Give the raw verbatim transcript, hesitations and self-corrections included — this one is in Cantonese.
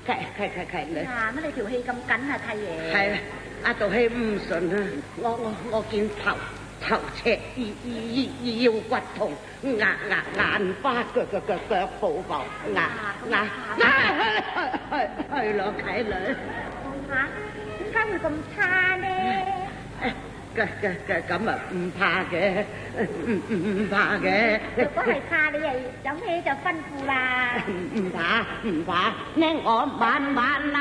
係係係係你。 啊，乜你條氣咁緊啊，太爺？ 係啊，道氣唔順啊！我我我見頭頭赤，腰腰骨痛，眼眼眼花，腳腳腳腳抱抱，牙牙係係係咯，契女。 嚇？點解會咁差呢？ 嘅嘅嘅咁啊，唔怕嘅，唔唔唔怕嘅。 如果係怕，你係有咩就吩咐啦。 唔怕唔怕，呢我晚晚啊